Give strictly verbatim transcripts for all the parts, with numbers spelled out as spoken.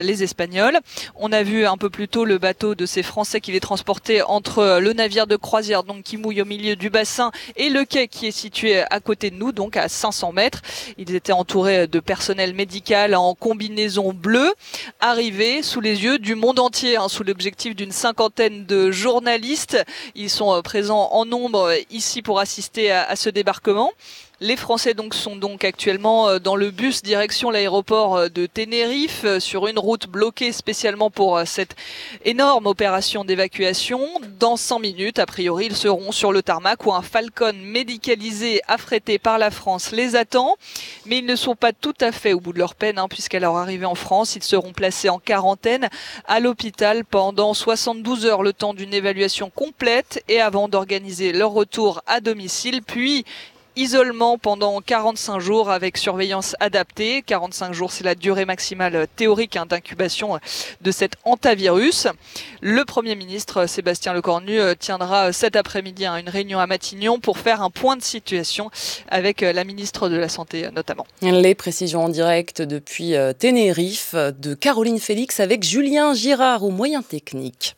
les Espagnols. On a vu un peu plus tôt le bateau de ces Français qui les transportaient entre le navire de croisière donc qui mouille au milieu du bassin et le quai qui est situé à côté de nous, donc à cinq cents mètres. Ils étaient entourés de personnel médical en combinaison bleue, arrivés sous les yeux du monde entier, hein, sous l'objectif d'une cinquantaine de journalistes. Ils sont présents en nombre ici pour assister à, à ce débarquement. Les Français donc sont donc actuellement dans le bus direction l'aéroport de Tenerife sur une route bloquée spécialement pour cette énorme opération d'évacuation. Dans cent minutes, a priori, ils seront sur le tarmac où un Falcon médicalisé affrété par la France les attend. Mais ils ne sont pas tout à fait au bout de leur peine, hein, puisqu'à leur arrivée en France, ils seront placés en quarantaine à l'hôpital pendant soixante-douze heures, le temps d'une évaluation complète et avant d'organiser leur retour à domicile, puis isolement pendant quarante-cinq jours avec surveillance adaptée. quarante-cinq jours, c'est la durée maximale théorique hein, d'incubation de cet hantavirus. Le Premier ministre Sébastien Lecornu tiendra cet après-midi hein, une réunion à Matignon pour faire un point de situation avec la ministre de la Santé notamment. Les précisions en direct depuis Tenerife de Caroline Félix avec Julien Girard aux moyens techniques.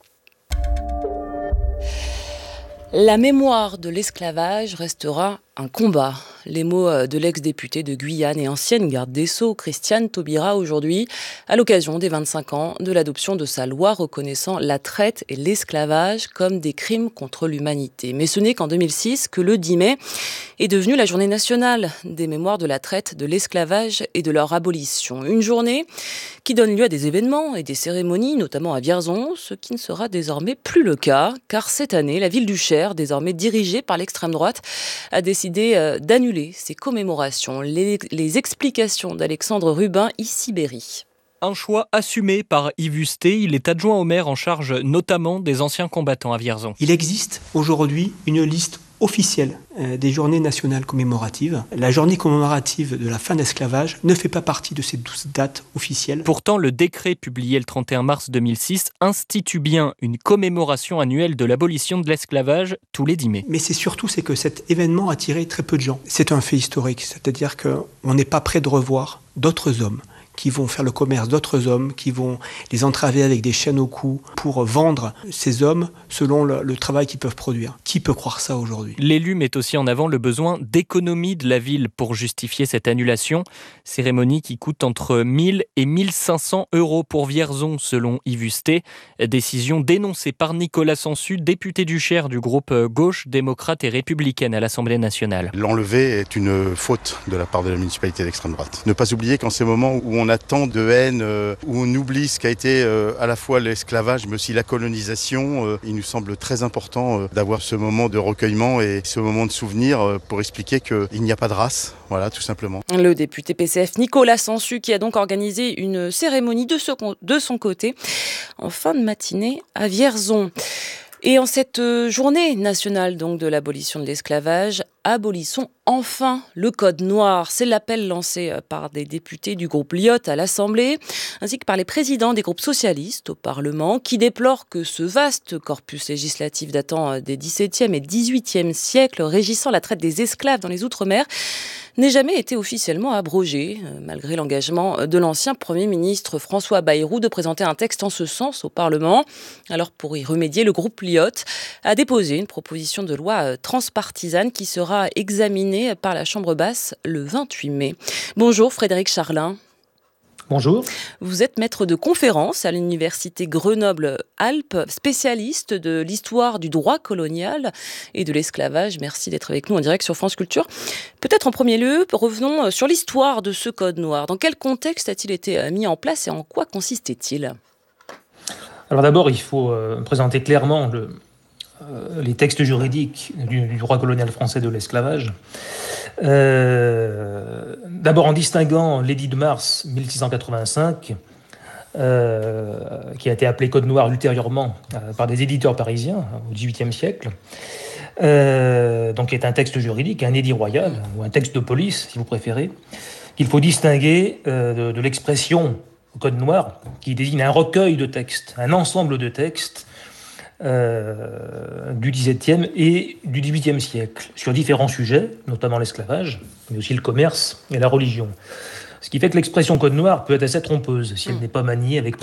La mémoire de l'esclavage restera un combat. Les mots de l'ex-députée de Guyane et ancienne garde des Sceaux, Christiane Taubira, aujourd'hui, à l'occasion des vingt-cinq ans de l'adoption de sa loi reconnaissant la traite et l'esclavage comme des crimes contre l'humanité. Mais ce n'est qu'en deux mille six que le dix mai est devenue la journée nationale des mémoires de la traite, de l'esclavage et de leur abolition. Une journée qui donne lieu à des événements et des cérémonies, notamment à Vierzon, ce qui ne sera désormais plus le cas, car cette année, la ville du Cher, désormais dirigée par l'extrême droite, a décidé d'annuler ces commémorations. Les, les explications d'Alexandre Rubin, Issy-Berry. Un choix assumé par Yves Hustet. Il est adjoint au maire en charge notamment des anciens combattants à Vierzon. Il existe aujourd'hui une liste officielle des journées nationales commémoratives. La journée commémorative de la fin de l'esclavage ne fait pas partie de ces douze dates officielles. Pourtant, le décret publié le trente et un mars deux mille six institue bien une commémoration annuelle de l'abolition de l'esclavage tous les dix mai. Mais c'est surtout c'est que cet événement a attiré très peu de gens. C'est un fait historique, c'est-à-dire qu'on n'est pas prêt de revoir d'autres hommes qui vont faire le commerce d'autres hommes, qui vont les entraver avec des chaînes au cou pour vendre ces hommes selon le, le travail qu'ils peuvent produire. Qui peut croire ça aujourd'hui ? L'élu met aussi en avant le besoin d'économie de la ville pour justifier cette annulation. Cérémonie qui coûte entre mille et mille cinq cents euros pour Vierzon, selon Yves Hustet. Décision dénoncée par Nicolas Sansu, député du Cher du groupe Gauche, démocrate et républicaine à l'Assemblée nationale. L'enlever est une faute de la part de la municipalité d'extrême droite. Ne pas oublier qu'en ces moments où on a tant de haine, euh, où on oublie ce qu'a été euh, à la fois l'esclavage mais aussi la colonisation, euh, il nous semble très important euh, d'avoir ce moment de recueillement et ce moment de souvenir euh, pour expliquer qu'il n'y a pas de race, voilà, tout simplement. Le député P C F Nicolas Sansu qui a donc organisé une cérémonie de, ce, de son côté en fin de matinée à Vierzon. Et en cette journée nationale donc de l'abolition de l'esclavage, abolissons enfin le code noir. C'est l'appel lancé par des députés du groupe Lyot à l'Assemblée, ainsi que par les présidents des groupes socialistes au Parlement, qui déplorent que ce vaste corpus législatif datant des dix-septième et dix-huitième siècles, régissant la traite des esclaves dans les Outre-mer, n'ait jamais été officiellement abrogé, malgré l'engagement de l'ancien Premier ministre François Bayrou de présenter un texte en ce sens au Parlement. Alors pour y remédier, le groupe Lyot a déposé une proposition de loi transpartisane qui sera examinée par la Chambre basse le vingt-huit mai. Bonjour Frédéric Charlin. Bonjour. Vous êtes maître de conférence à l'université Grenoble-Alpes, spécialiste de l'histoire du droit colonial et de l'esclavage. Merci d'être avec nous en direct sur France Culture. Peut-être en premier lieu, revenons sur l'histoire de ce code noir. Dans quel contexte a-t-il été mis en place et en quoi consistait-il ? Alors d'abord, il faut euh, présenter clairement le, euh, les textes juridiques du, du droit colonial français de l'esclavage. Euh, d'abord en distinguant l'édit de mars mille six cent quatre-vingt-cinq, euh, qui a été appelé Code noir ultérieurement euh, par des éditeurs parisiens au dix-huitième siècle, euh, donc qui est un texte juridique, un édit royal, ou un texte de police, si vous préférez, qu'il faut distinguer euh, de, de l'expression Code noir, qui désigne un recueil de textes, un ensemble de textes Euh, du dix-septième et du dix-huitième siècle, sur différents sujets, notamment l'esclavage, mais aussi le commerce et la religion. Ce qui fait que l'expression code noir peut être assez trompeuse si elle Mm. n'est pas maniée avec